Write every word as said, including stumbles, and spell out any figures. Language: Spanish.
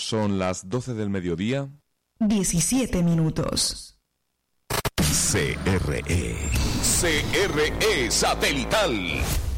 Son las doce del mediodía. diecisiete minutos. C R E. C R E Satelital.